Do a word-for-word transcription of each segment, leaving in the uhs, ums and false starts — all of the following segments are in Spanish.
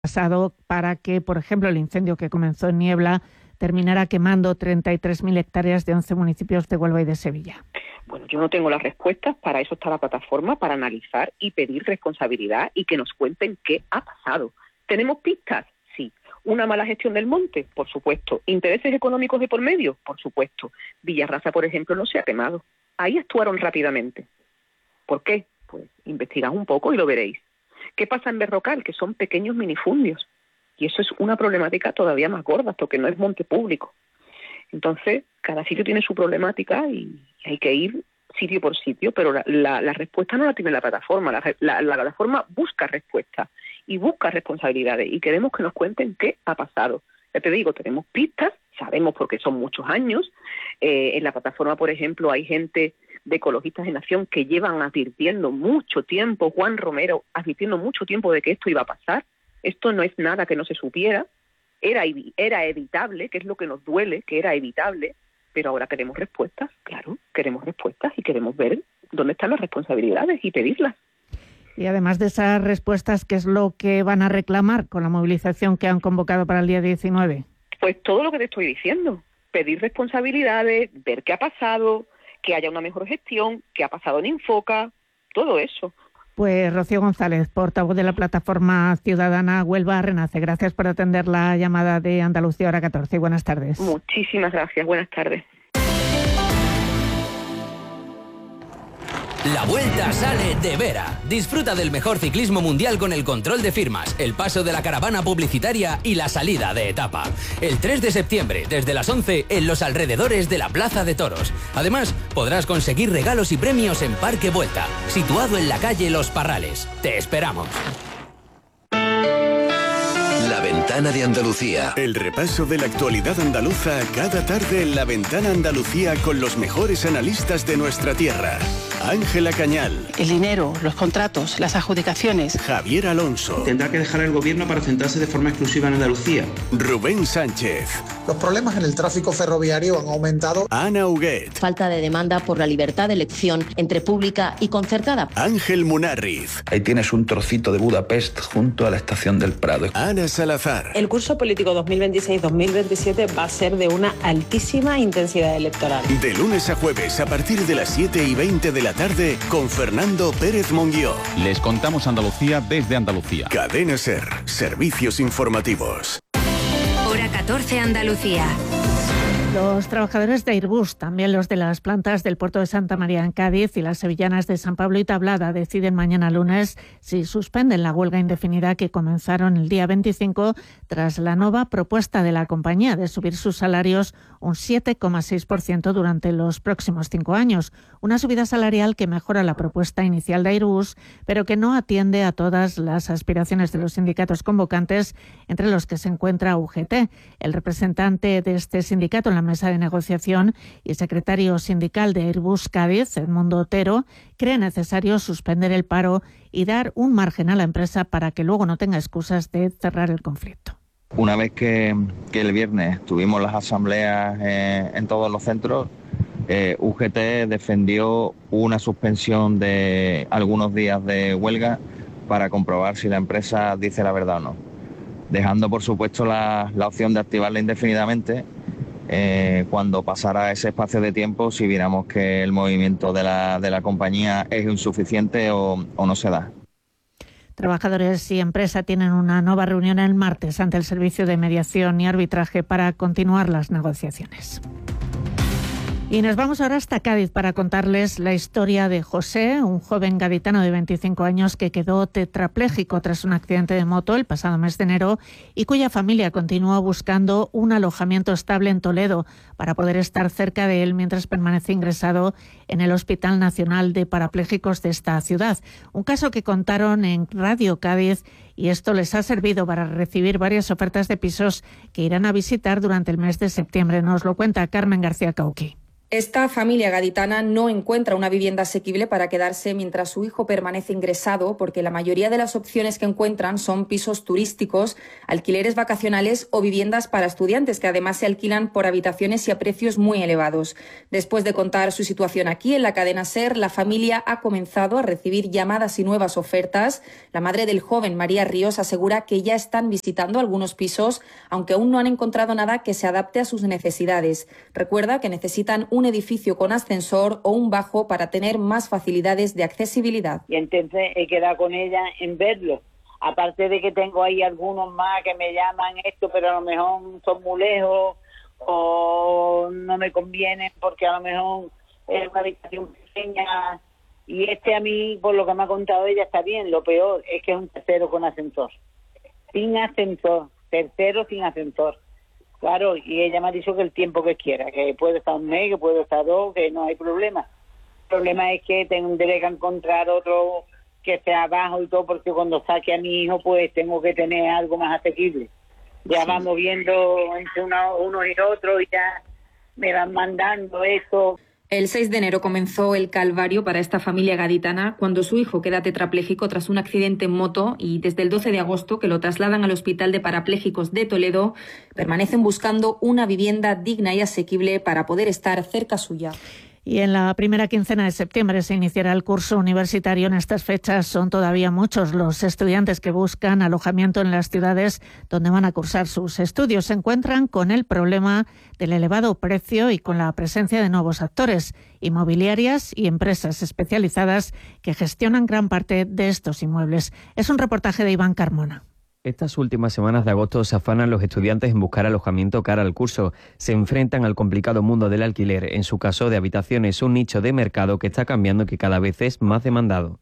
pasado para que, por ejemplo, el incendio que comenzó en Niebla terminara quemando treinta y tres mil hectáreas de once municipios de Huelva y de Sevilla? Bueno, yo no tengo las respuestas, para eso está la plataforma, para analizar y pedir responsabilidad y que nos cuenten qué ha pasado. ¿Tenemos pistas? Sí. ¿Una mala gestión del monte? Por supuesto. ¿Intereses económicos de por medio? Por supuesto. Villarrasa, por ejemplo, no se ha quemado. Ahí actuaron rápidamente. ¿Por qué? Pues investigad un poco y lo veréis. ¿Qué pasa en Berrocal? Que son pequeños minifundios. Y eso es una problemática todavía más gorda, porque no es monte público. Entonces, cada sitio tiene su problemática y hay que ir sitio por sitio, pero la, la, la respuesta no la tiene la plataforma. La, la, la plataforma busca respuestas y busca responsabilidades y queremos que nos cuenten qué ha pasado. Ya te digo, tenemos pistas, sabemos porque son muchos años. Eh, en la plataforma, por ejemplo, hay gente de Ecologistas en Acción que llevan advirtiendo mucho tiempo, Juan Romero advirtiendo mucho tiempo de que esto iba a pasar. Esto no es nada que no se supiera, era, era evitable, que es lo que nos duele, que era evitable, pero ahora queremos respuestas, claro, queremos respuestas y queremos ver dónde están las responsabilidades y pedirlas. Y además de esas respuestas, ¿qué es lo que van a reclamar con la movilización que han convocado para el día diecinueve? Pues todo lo que te estoy diciendo, pedir responsabilidades, ver qué ha pasado, que haya una mejor gestión, qué ha pasado en Infoca, todo eso. Pues Rocío González, portavoz de la plataforma ciudadana Huelva Renace, gracias por atender la llamada de Andalucía Hora catorce. Buenas tardes. Muchísimas gracias, buenas tardes. La Vuelta sale de Vera. Disfruta del mejor ciclismo mundial con el control de firmas, el paso de la caravana publicitaria y la salida de etapa. El tres de septiembre, desde las once, en los alrededores de la Plaza de Toros. Además, podrás conseguir regalos y premios en Parque Vuelta, situado en la calle Los Parrales. Te esperamos. La Ventana de Andalucía. El repaso de la actualidad andaluza cada tarde en La Ventana Andalucía con los mejores analistas de nuestra tierra. Ángela Cañal. El dinero, los contratos, las adjudicaciones. Javier Alonso. Tendrá que dejar el gobierno para centrarse de forma exclusiva en Andalucía. Rubén Sánchez. Los problemas en el tráfico ferroviario han aumentado. Ana Huguet. Falta de demanda por la libertad de elección entre pública y concertada. Ángel Munarriz. Ahí tienes un trocito de Budapest junto a la estación del Prado. Ana Salazar. El curso político dos mil veintiséis dos mil veintisiete va a ser de una altísima intensidad electoral. De lunes a jueves a partir de las siete y veinte de la tarde con Fernando Pérez Monguió. Les contamos Andalucía desde Andalucía. Cadena SER, servicios informativos. Hora catorce Andalucía. Los trabajadores de Airbus, también los de las plantas del puerto de Santa María en Cádiz y las sevillanas de San Pablo y Tablada, deciden mañana lunes si suspenden la huelga indefinida que comenzaron el día veinticinco tras la nueva propuesta de la compañía de subir sus salarios un siete coma seis por ciento durante los próximos cinco años. Una subida salarial que mejora la propuesta inicial de Airbus, pero que no atiende a todas las aspiraciones de los sindicatos convocantes, entre los que se encuentra U G T. El representante de este sindicato en la mesa de negociación y secretario sindical de Airbus Cádiz, Edmundo Otero, cree necesario suspender el paro y dar un margen a la empresa para que luego no tenga excusas de cerrar el conflicto. Una vez que, que el viernes tuvimos las asambleas eh, en todos los centros, eh, U G T defendió una suspensión de algunos días de huelga para comprobar si la empresa dice la verdad o no, dejando por supuesto la, la opción de activarla indefinidamente eh, cuando pasara ese espacio de tiempo, si viéramos que el movimiento de la, de la compañía es insuficiente o, o no se da. Trabajadores y empresa tienen una nueva reunión el martes ante el Servicio de Mediación y Arbitraje para continuar las negociaciones. Y nos vamos ahora hasta Cádiz para contarles la historia de José, un joven gaditano de veinticinco años que quedó tetrapléjico tras un accidente de moto el pasado mes de enero y cuya familia continuó buscando un alojamiento estable en Toledo para poder estar cerca de él mientras permanece ingresado en el Hospital Nacional de Parapléjicos de esta ciudad. Un caso que contaron en Radio Cádiz y esto les ha servido para recibir varias ofertas de pisos que irán a visitar durante el mes de septiembre. Nos lo cuenta Carmen García Cauqui. Esta familia gaditana no encuentra una vivienda asequible para quedarse mientras su hijo permanece ingresado, porque la mayoría de las opciones que encuentran son pisos turísticos, alquileres vacacionales o viviendas para estudiantes, que además se alquilan por habitaciones y a precios muy elevados. Después de contar su situación aquí en la cadena SER, la familia ha comenzado a recibir llamadas y nuevas ofertas. La madre del joven, María Ríos, asegura que ya están visitando algunos pisos, aunque aún no han encontrado nada que se adapte a sus necesidades. Recuerda que necesitan un un edificio con ascensor o un bajo para tener más facilidades de accesibilidad. Y entonces he quedado con ella en verlo. Aparte de que tengo ahí algunos más que me llaman esto, pero a lo mejor son muy lejos o no me convienen porque a lo mejor es una habitación pequeña. Y este a mí, por lo que me ha contado ella, está bien. Lo peor es que es un tercero con ascensor. Sin ascensor. Tercero sin ascensor. Claro, y ella me ha dicho que el tiempo que quiera, que puede estar un mes, que puede estar dos, que no hay problema. El problema es que tendré que encontrar otro que sea abajo y todo, porque cuando saque a mi hijo, pues tengo que tener algo más asequible. Ya sí. Vamos viendo entre uno, uno y otro y ya me van mandando esto. El seis de enero comenzó el calvario para esta familia gaditana cuando su hijo queda tetrapléjico tras un accidente en moto, y desde el doce de agosto, que lo trasladan al Hospital de Parapléjicos de Toledo, permanecen buscando una vivienda digna y asequible para poder estar cerca suya. Y en la primera quincena de septiembre se iniciará el curso universitario. En estas fechas son todavía muchos los estudiantes que buscan alojamiento en las ciudades donde van a cursar sus estudios. Se encuentran con el problema del elevado precio y con la presencia de nuevos actores, inmobiliarias y empresas especializadas que gestionan gran parte de estos inmuebles. Es un reportaje de Iván Carmona. Estas últimas semanas de agosto se afanan los estudiantes en buscar alojamiento cara al curso. Se enfrentan al complicado mundo del alquiler, en su caso de habitaciones, un nicho de mercado que está cambiando y que cada vez es más demandado.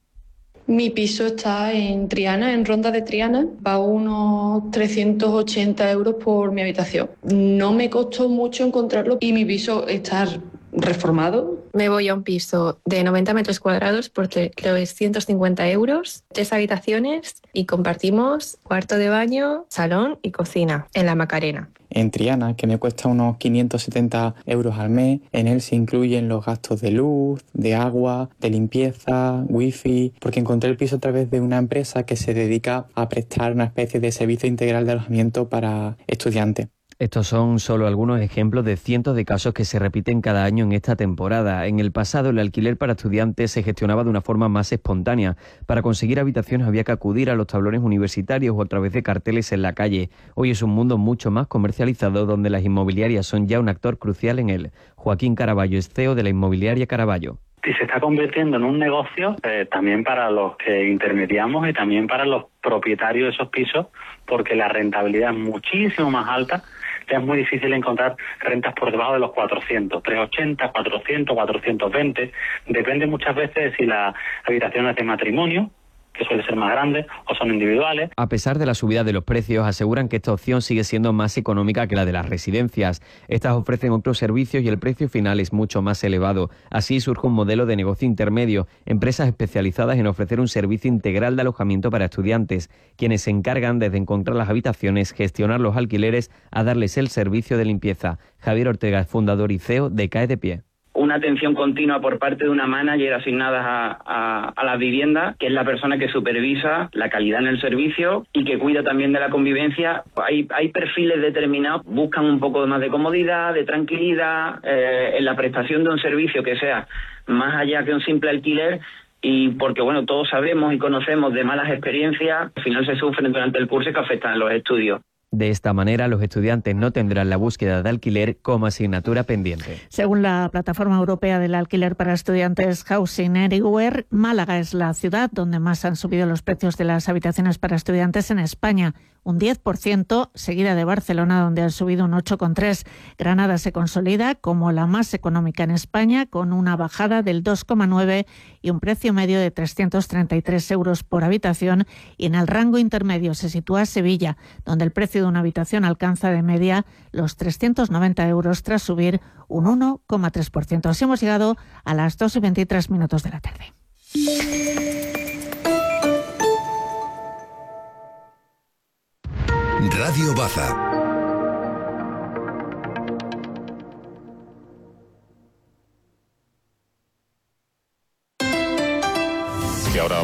Mi piso está en Triana, en Ronda de Triana. Pago unos trescientos ochenta euros por mi habitación. No me costó mucho encontrarlo y mi piso está reformado. Me voy a un piso de noventa metros cuadrados por trescientos cincuenta euros, tres habitaciones y compartimos cuarto de baño, salón y cocina en la Macarena. En Triana, que me cuesta unos quinientos setenta euros al mes. En él se incluyen los gastos de luz, de agua, de limpieza, wifi, porque encontré el piso a través de una empresa que se dedica a prestar una especie de servicio integral de alojamiento para estudiantes. Estos son solo algunos ejemplos de cientos de casos que se repiten cada año en esta temporada. En el pasado, el alquiler para estudiantes se gestionaba de una forma más espontánea. Para conseguir habitaciones había que acudir a los tablones universitarios o a través de carteles en la calle. Hoy es un mundo mucho más comercializado, donde las inmobiliarias son ya un actor crucial en él. Joaquín Caraballo es C E O de la inmobiliaria Caraballo. Y se está convirtiendo en un negocio eh, también para los que intermediamos y también para los propietarios de esos pisos, porque la rentabilidad es muchísimo más alta. Es muy difícil encontrar rentas por debajo de los cuatrocientos, trescientos ochenta, cuatrocientos, cuatrocientos veinte. Depende muchas veces de si la habitación es de matrimonio, que suele ser más grande, o son individuales. A pesar de la subida de los precios, aseguran que esta opción sigue siendo más económica que la de las residencias. Estas ofrecen otros servicios y el precio final es mucho más elevado. Así surge un modelo de negocio intermedio, empresas especializadas en ofrecer un servicio integral de alojamiento para estudiantes, quienes se encargan desde encontrar las habitaciones, gestionar los alquileres, a darles el servicio de limpieza. Javier Ortega es fundador y C E O de Cae de Pie. Una atención continua por parte de una manager asignada a, a, a la vivienda, que es la persona que supervisa la calidad en el servicio y que cuida también de la convivencia. Hay, hay perfiles determinados, buscan un poco más de comodidad, de tranquilidad, eh, en la prestación de un servicio que sea más allá que un simple alquiler. Y porque, bueno, todos sabemos y conocemos de malas experiencias, al final se sufren durante el curso que afectan a los estudios. De esta manera, los estudiantes no tendrán la búsqueda de alquiler como asignatura pendiente. Según la Plataforma Europea del Alquiler para Estudiantes Housing Anywhere, Málaga es la ciudad donde más han subido los precios de las habitaciones para estudiantes en España, un diez por ciento, seguida de Barcelona, donde han subido un ocho coma tres por ciento. Granada se consolida como la más económica en España, con una bajada del dos coma nueve por ciento y un precio medio de trescientos treinta y tres euros por habitación. Y en el rango intermedio se sitúa Sevilla, donde el precio de una habitación alcanza de media los trescientos noventa euros tras subir un uno coma tres por ciento. Así hemos llegado a las dos y veintitrés minutos de la tarde. Radio Baza.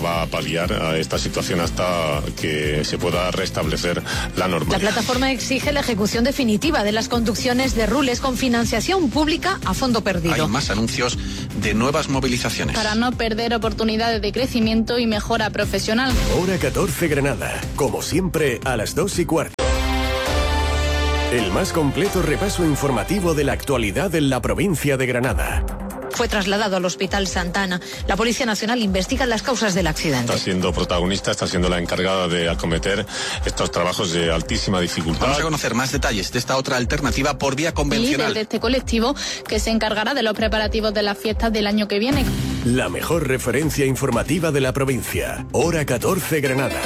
va a paliar a esta situación hasta que se pueda restablecer la normalidad. La plataforma exige la ejecución definitiva de las conducciones de Rules con financiación pública a fondo perdido. Hay más anuncios de nuevas movilizaciones. Para no perder oportunidades de crecimiento y mejora profesional. Hora catorce Granada, como siempre a las dos y cuarto. El más completo repaso informativo de la actualidad en la provincia de Granada. Fue trasladado al Hospital Santana. La Policía Nacional investiga las causas del accidente. Está siendo protagonista, está siendo la encargada de acometer estos trabajos de altísima dificultad. Vamos a conocer más detalles de esta otra alternativa por vía convencional. Líder de este colectivo que se encargará de los preparativos de las fiestas del año que viene. La mejor referencia informativa de la provincia. Hora catorce Granada.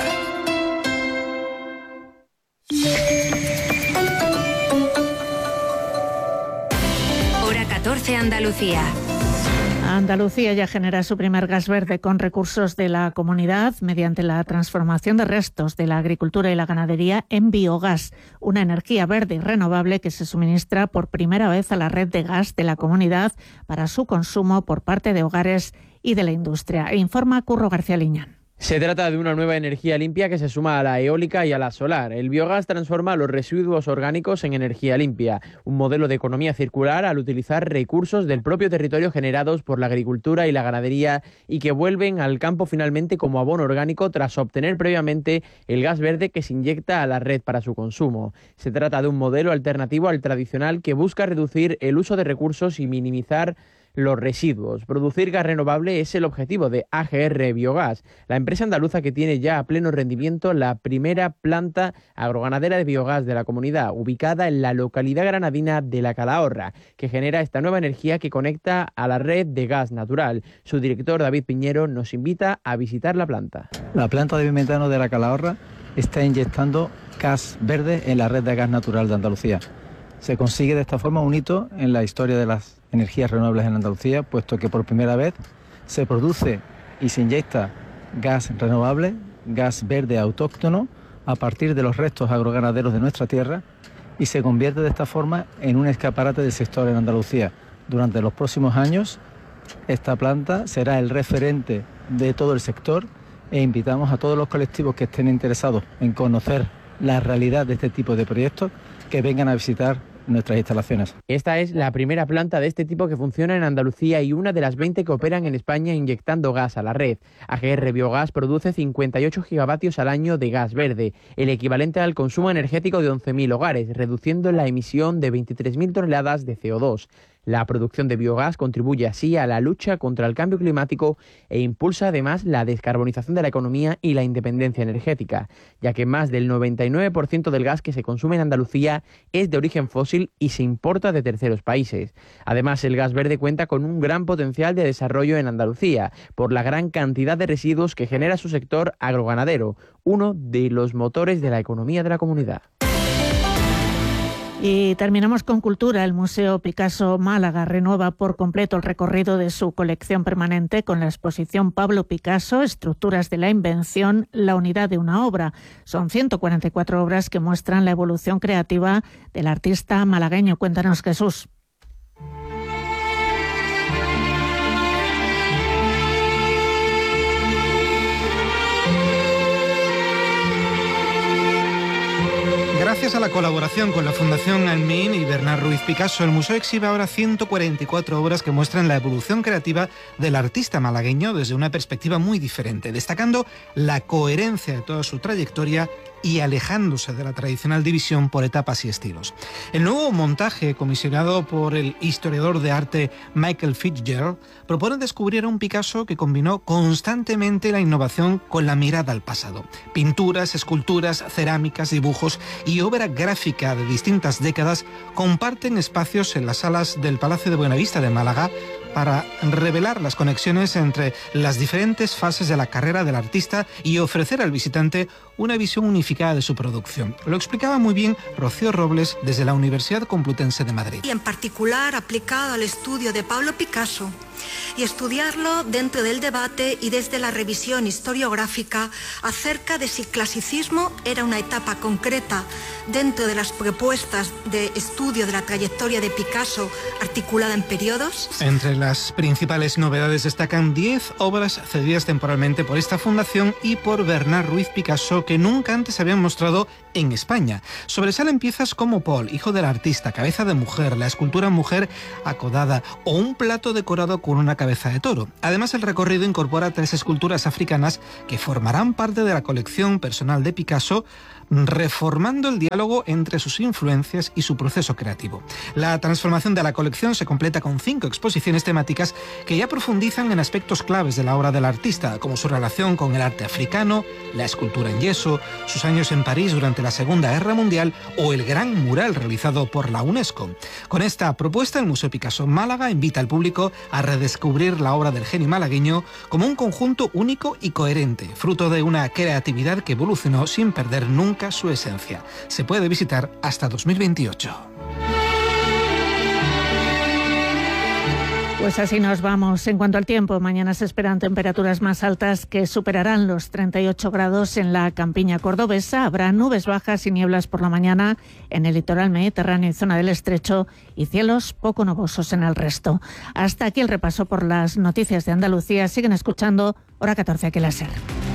Hora catorce Andalucía. Andalucía ya genera su primer gas verde con recursos de la comunidad mediante la transformación de restos de la agricultura y la ganadería en biogás, una energía verde y renovable que se suministra por primera vez a la red de gas de la comunidad para su consumo por parte de hogares y de la industria. E informa Curro García Liñán. Se trata de una nueva energía limpia que se suma a la eólica y a la solar. El biogás transforma los residuos orgánicos en energía limpia, un modelo de economía circular al utilizar recursos del propio territorio generados por la agricultura y la ganadería y que vuelven al campo finalmente como abono orgánico tras obtener previamente el gas verde que se inyecta a la red para su consumo. Se trata de un modelo alternativo al tradicional que busca reducir el uso de recursos y minimizar los residuos. Producir gas renovable es el objetivo de A G R Biogás, la empresa andaluza que tiene ya a pleno rendimiento la primera planta agroganadera de biogás de la comunidad, ubicada en la localidad granadina de La Calahorra, que genera esta nueva energía que conecta a la red de gas natural. Su director, David Piñero, nos invita a visitar la planta. La planta de biometano de La Calahorra está inyectando gas verde en la red de gas natural de Andalucía. Se consigue de esta forma un hito en la historia de las energías renovables en Andalucía, puesto que por primera vez se produce y se inyecta gas renovable, gas verde autóctono, a partir de los restos agroganaderos de nuestra tierra y se convierte de esta forma en un escaparate del sector en Andalucía. Durante los próximos años, esta planta será el referente de todo el sector e invitamos a todos los colectivos que estén interesados en conocer la realidad de este tipo de proyectos que vengan a visitar nuestras instalaciones. Esta es la primera planta de este tipo que funciona en Andalucía y una de las veinte que operan en España inyectando gas a la red. A G R Biogás produce cincuenta y ocho gigavatios al año de gas verde, el equivalente al consumo energético de once mil hogares, reduciendo la emisión de veintitrés mil toneladas de C O dos. La producción de biogás contribuye así a la lucha contra el cambio climático e impulsa además la descarbonización de la economía y la independencia energética, ya que más del noventa y nueve por ciento del gas que se consume en Andalucía es de origen fósil y se importa de terceros países. Además, el gas verde cuenta con un gran potencial de desarrollo en Andalucía, por la gran cantidad de residuos que genera su sector agroganadero, uno de los motores de la economía de la comunidad. Y terminamos con cultura. El Museo Picasso Málaga renueva por completo el recorrido de su colección permanente con la exposición Pablo Picasso, Estructuras de la Invención, la unidad de una obra. Son ciento cuarenta y cuatro obras que muestran la evolución creativa del artista malagueño. Cuéntanos, Jesús. Gracias a la colaboración con la Fundación Almin y Bernard Ruiz Picasso, el museo exhibe ahora ciento cuarenta y cuatro obras que muestran la evolución creativa del artista malagueño desde una perspectiva muy diferente, destacando la coherencia de toda su trayectoria y alejándose de la tradicional división por etapas y estilos. El nuevo montaje, comisionado por el historiador de arte Michael Fitzgerald, propone descubrir a un Picasso que combinó constantemente la innovación con la mirada al pasado. Pinturas, esculturas, cerámicas, dibujos y obra gráfica de distintas décadas comparten espacios en las salas del Palacio de Buenavista de Málaga para revelar las conexiones entre las diferentes fases de la carrera del artista y ofrecer al visitante una visión unificada de su producción. Lo explicaba muy bien Rocío Robles desde la Universidad Complutense de Madrid. Y en particular aplicado al estudio de Pablo Picasso, y estudiarlo dentro del debate y desde la revisión historiográfica acerca de si clasicismo era una etapa concreta dentro de las propuestas de estudio de la trayectoria de Picasso articulada en periodos. Entre las principales novedades destacan diez obras cedidas temporalmente por esta fundación y por Bernard Ruiz Picasso que nunca antes se habían mostrado en España. Sobresalen piezas como Paul, hijo del artista, cabeza de mujer, la escultura mujer acodada o un plato decorado con una cabeza de toro. Además, el recorrido incorpora tres esculturas africanas que formarán parte de la colección personal de Picasso, reformando el diálogo entre sus influencias y su proceso creativo. La transformación de la colección se completa con cinco exposiciones temáticas que ya profundizan en aspectos claves de la obra del artista, como su relación con el arte africano, la escultura en yeso, sus años en París durante la Segunda Guerra Mundial o el gran mural realizado por la UNESCO. Con esta propuesta, el Museo Picasso Málaga invita al público a redescubrir la obra del genio malagueño como un conjunto único y coherente, fruto de una creatividad que evolucionó sin perder nunca su esencia. Se puede visitar hasta dos mil veintiocho. Pues así nos vamos. En cuanto al tiempo, mañana se esperan temperaturas más altas que superarán los treinta y ocho grados en la campiña cordobesa. Habrá nubes bajas y nieblas por la mañana en el litoral mediterráneo y zona del Estrecho y cielos poco nubosos en el resto. Hasta aquí el repaso por las noticias de Andalucía. Siguen escuchando Hora catorce aquí en la SER.